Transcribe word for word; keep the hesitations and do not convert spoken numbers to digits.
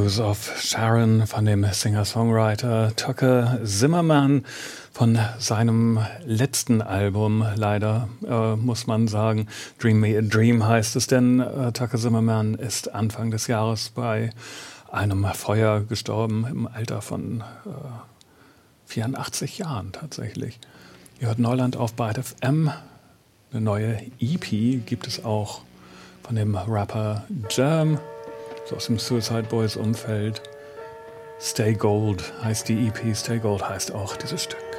Rose of Sharon von dem Singer-Songwriter Tucker Zimmerman von seinem letzten Album, leider, äh, muss man sagen. Dream Me a Dream heißt es, denn äh, Tucker Zimmerman ist Anfang des Jahres bei einem Feuer gestorben, im Alter von äh, vierundachtzig Jahren tatsächlich. Ihr hört Neuland auf Byte F M. Eine neue E P gibt es auch von dem Rapper Germ, so aus dem Suicide Boys Umfeld. Stay Gold heißt die E P, Stay Gold heißt auch dieses Stück.